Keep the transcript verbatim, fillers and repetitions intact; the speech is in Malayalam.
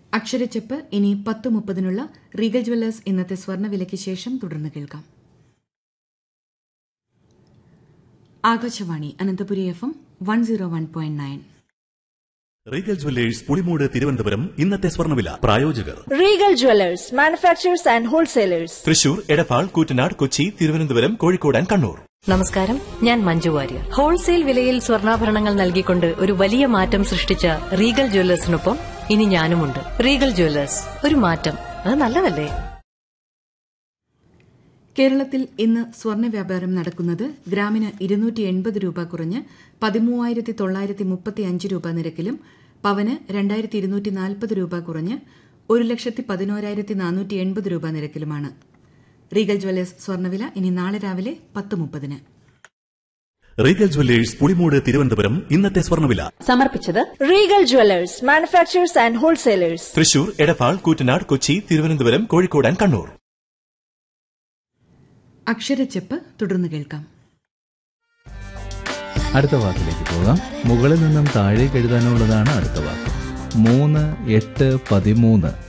അക്ഷരച്ചെപ്പ് ഇനി പത്ത് മുപ്പതിനുള്ള റീഗൽ ജ്വല്ലേഴ്സ് ഇന്നത്തെ സ്വർണ്ണവിലയ്ക്ക് ശേഷം തുടർന്ന് കേൾക്കാം. Akashvani Ananthapuri F M one zero one point nine. Regal Jewellers Pulimoodu Thiruvananthapuram ഇന്നത്തെ സ്വർണ്ണവില പ്രായോജകർ. Regal Jewellers manufacturers and wholesalers. Thrissur, Edappal, Koottanad, Kochi, Thiruvananthapuram, Kozhikode and Kannur. നമസ്കാരം, ഞാൻ മഞ്ജു വാര്യർ. ഹോൾസെയിൽ വിലയിൽ സ്വർണ്ണാഭരണങ്ങൾ നൽകിക്കൊണ്ട് ഒരു വലിയ മാറ്റം സൃഷ്ടിച്ച റീഗൽ ജ്വല്ലേഴ്സിനൊപ്പം ഇനി ഞാനുമുണ്ട്. റീഗൽ ജ്വല്ലേഴ്സ്, ഒരു മാറ്റം, അത് നല്ലതല്ലേ? കേരളത്തിൽ ഇന്ന് സ്വർണ്ണ വ്യാപാരം നടക്കുന്നത് ഗ്രാമിന് ഇരുന്നൂറ്റി എൺപത് രൂപ കുറഞ്ഞ് പതിമൂവായിരത്തി തൊള്ളായിരത്തി മുപ്പത്തി അഞ്ച് രൂപ നിരക്കിലും പവന് രണ്ടായിരത്തി ഇരുന്നൂറ്റി നാൽപ്പത് രൂപ കുറഞ്ഞ് ഒരു ലക്ഷത്തി പതിനോരായിരത്തി നാനൂറ്റി എൺപത് രൂപ നിരക്കിലുമാണ്. റീഗൽ ജ്വല്ലേഴ്സ് സ്വർണ്ണവില ഇനി നാളെ രാവിലെ പത്ത് മുപ്പതിന്. റീഗൽ ജ്വല്ലേഴ്സ് പുളിമൂട് തിരുവനന്തപുരം ഇന്നത്തെ സ്വർണ്ണവില സമർപ്പിച്ചത് Regal Jewellers manufacturers and wholesalers. Thrissur, Edappal, Koottanad, Kochi, Thiruvananthapuram, Kozhikode and Kannur. അക്ഷരച്ചെപ്പ് തുടർന്ന് കേൾക്കാം. അടുത്ത വാക്കിലേക്ക് പോകാം. മുകളിൽ നിന്നും താഴേക്ക് എഴുതാനുള്ളതാണ് അടുത്ത വാക്ക്. മൂന്ന് എട്ട് പതിമൂന്ന്.